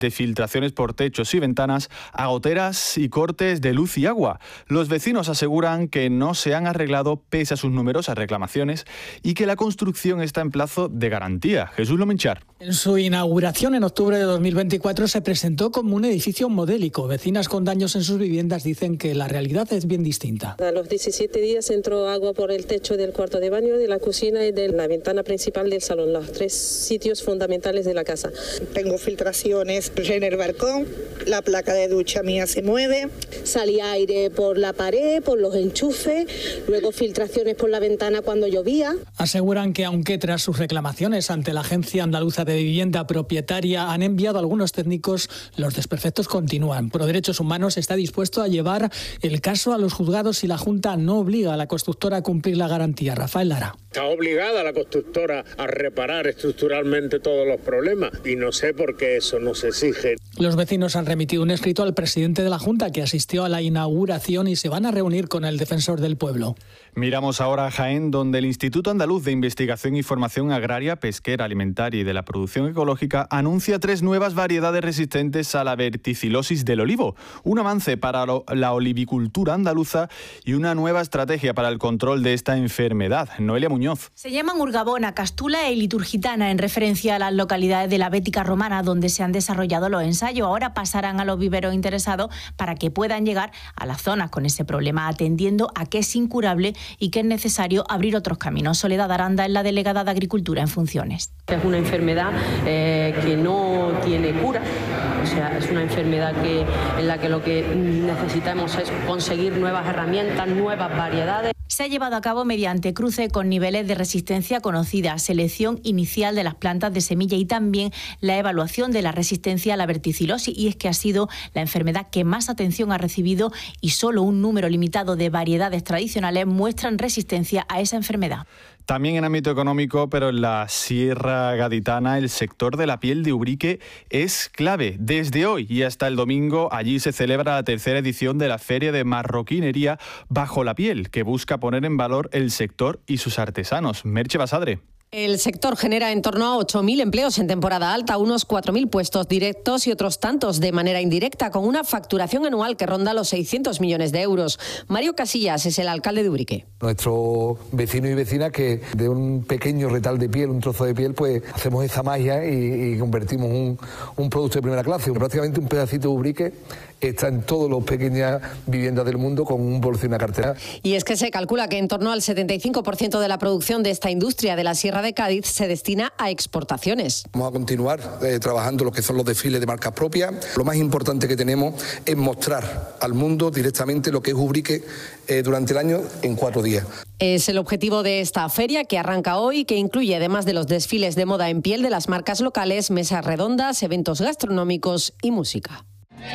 de filtraciones por techos y ventanas a goteras y cortes de luz y agua. Los vecinos aseguran que no se han arreglado pese a sus numerosas reclamaciones y que la construcción está en plazo de garantía. Jesús Lomenchar. En su inauguración en octubre de 2024 se presentó como un edificio modélico. Vecinas con daños en sus viviendas dicen que la realidad es bien distinta. A los 17 días entró agua por el techo del cuarto de baño, de la cocina y de la ventana principal del salón, los 3 sitios fundamentales de la casa. Tengo filtraciones en el balcón, la placa de ducha mía se mueve. Salía aire por la pared, por los enchufes, luego filtraciones por la ventana cuando llovía. Aseguran que aunque tras sus reclamaciones ante la Agencia Andaluza de Vivienda Propietaria han enviado a algunos técnicos, los desperfectos continúan. Pro Derechos Humanos está dispuesto a llevar el caso a los juzgados si la Junta no obliga a la constructora a cumplir la garantía. Rafael Lara. Está obligada la constructora a reparar estructuralmente todos los problemas y no sé por qué eso no se exige. Los vecinos han remitido un escrito al presidente de la Junta que asistió a la inauguración y se van a reunir con el defensor del pueblo. Miramos ahora a Jaén, donde el Instituto Andaluz de Investigación y Formación Agraria, Pesquera, Alimentaria y de la Producción Ecológica anuncia 3 nuevas variedades resistentes a la verticilosis del olivo, un avance para la olivicultura andaluza y una nueva estrategia para el control de esta enfermedad. Noelia Muñoz. Se llaman Urgabona, Castula e Liturgitana en referencia a las localidades de la Bética romana donde se han desarrollado los ensayos. Ahora pasarán a los viveros interesados para que puedan llegar a las zonas con ese problema, atendiendo a que es incurable y que es necesario abrir otros caminos. Soledad Aranda es la delegada de Agricultura en funciones. Es una enfermedad que no tiene cura, o sea, es una enfermedad en la que lo que necesitamos es conseguir nuevas herramientas, nuevas variedades. Se ha llevado a cabo mediante cruce con niveles de resistencia conocidas, selección inicial de las plantas de semilla y también la evaluación de la resistencia a la verticilosis. Y es que ha sido la enfermedad que más atención ha recibido y solo un número limitado de variedades tradicionales muestran resistencia a esa enfermedad. También en ámbito económico, pero en la Sierra Gaditana, el sector de la piel de Ubrique es clave. Desde hoy y hasta el domingo, allí se celebra la 3ª edición de la Feria de Marroquinería Bajo la Piel, que busca poner en valor el sector y sus artesanos. Merche Basadre. El sector genera en torno a 8.000 empleos en temporada alta, unos 4.000 puestos directos y otros tantos de manera indirecta, con una facturación anual que ronda los 600 millones de euros. Mario Casillas es el alcalde de Ubrique. Nuestros vecinos y vecinas que de un pequeño retal de piel, un trozo de piel, pues hacemos esa magia y convertimos un producto de primera clase. Prácticamente un pedacito de Ubrique está en todas las pequeñas viviendas del mundo con un bolso y una cartera. Y es que se calcula que en torno al 75% de la producción de esta industria de la Sierra de Cádiz se destina a exportaciones. Vamos a continuar trabajando lo que son los desfiles de marcas propias. Lo más importante que tenemos es mostrar al mundo directamente lo que es Ubrique durante el año en 4 días. Es el objetivo de esta feria que arranca hoy, que incluye, además de los desfiles de moda en piel de las marcas locales, mesas redondas, eventos gastronómicos y música.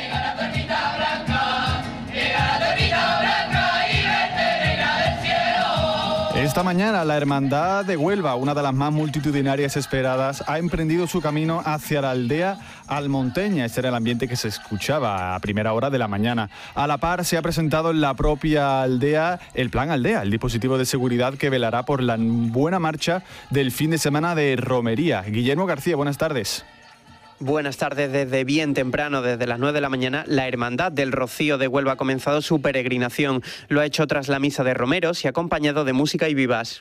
Esta mañana la Hermandad de Huelva, una de las más multitudinarias esperadas, ha emprendido su camino hacia la aldea almonteña. Este era el ambiente que se escuchaba a primera hora de la mañana. A la par se ha presentado en la propia aldea el Plan Aldea, el dispositivo de seguridad que velará por la buena marcha del fin de semana de romería. Guillermo García, buenas tardes. Buenas tardes. Desde bien temprano, desde las 9 de la mañana, la Hermandad del Rocío de Huelva ha comenzado su peregrinación. Lo ha hecho tras la misa de romeros y acompañado de música y vivas.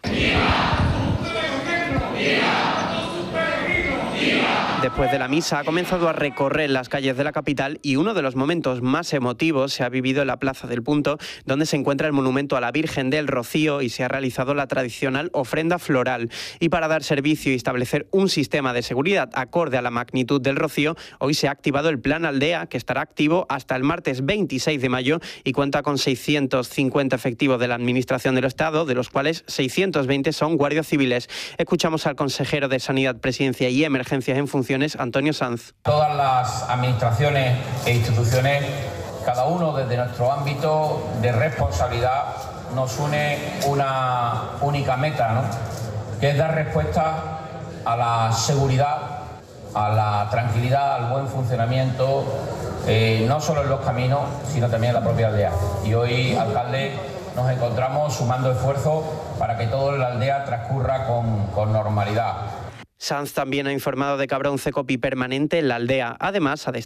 Después de la misa ha comenzado a recorrer las calles de la capital y uno de los momentos más emotivos se ha vivido en la Plaza del Punto, donde se encuentra el monumento a la Virgen del Rocío y se ha realizado la tradicional ofrenda floral. Y para dar servicio y establecer un sistema de seguridad acorde a la magnitud del Rocío, hoy se ha activado el Plan Aldea, que estará activo hasta el martes 26 de mayo y cuenta con 650 efectivos de la Administración del Estado, de los cuales 620 son guardias civiles. Escuchamos al consejero de Sanidad, Presidencia y Emergencias en funciones, Antonio Sanz. Todas las administraciones e instituciones, cada uno desde nuestro ámbito de responsabilidad, nos une una única meta, ¿no?, que es dar respuesta a la seguridad, a la tranquilidad, al buen funcionamiento, no solo en los caminos, sino también en la propia aldea. Y hoy, alcalde, nos encontramos sumando esfuerzos para que todo en la aldea transcurra con normalidad. Sanz también ha informado de que habrá un CECOPI permanente en la aldea. Además, ha